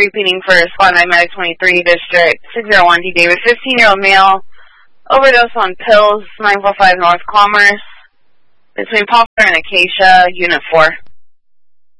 repeating for Squad 9 Medic 23, District 601 D. David, 15-year-old male, overdose on pills, 945 North Commerce, between Poplar and Acacia, Unit 4.